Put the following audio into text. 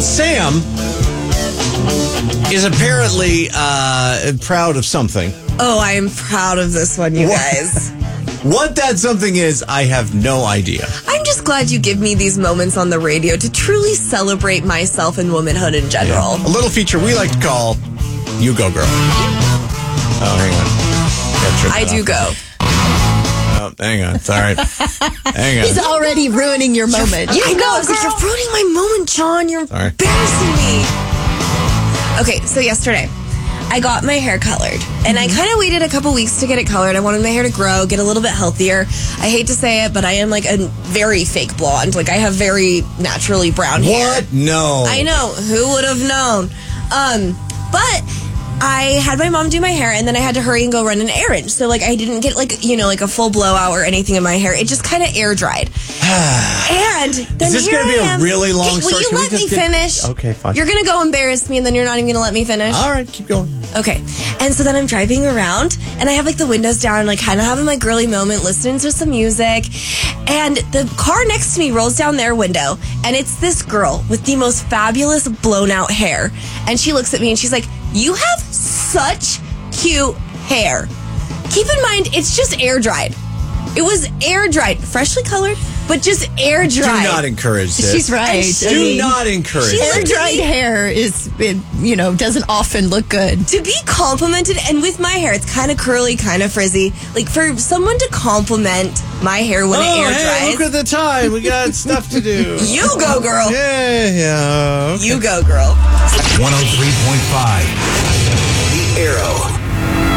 Sam is apparently proud of something. Oh, I am proud of this one, you guys. What that something is, I have no idea. I'm just glad you give me these moments on the radio to truly celebrate myself and womanhood in general. A little feature we like to call You Go Girl. Oh, hang on. I do go. Oh, hang on. Sorry. Hang on. He's already ruining your moment. I know. I was like, you're ruining my moment, John. You're embarrassing me. Okay, so yesterday, I got my hair colored. And I kind of waited a couple weeks to get it colored. I wanted my hair to grow, get a little bit healthier. I hate to say it, but I am like a very fake blonde. Like, I have very naturally brown hair. What? No. I know. Who would have known? But I had my mom do my hair, and then I had to hurry and go run an errand. So, like, I didn't get, like, you know, like a full blowout or anything in my hair. It just kind of air dried. And then is this going to be a really long story? Will you let me finish? Okay, fine. You're going to go embarrass me, and then you're not even going to let me finish? All right, keep going. Okay. And so then I'm driving around, and I have, like, the windows down, like, kind of having my girly moment, listening to some music. And the car next to me rolls down their window, and it's this girl with the most fabulous blown-out hair. And she looks at me, and she's like, "You have such cute hair." Keep in mind, it's just air dried. It was air dried, freshly colored, but just air dried. Do not encourage this. She's right. Do not encourage Air it. dried hair doesn't often look good. To be complimented, and with my hair, it's kind of curly, kind of frizzy. Like, for someone to compliment my hair when it air dries. Look at the time. We got stuff to do. You go, girl. Yeah. Okay. You go, girl. 103.5 The Arrow.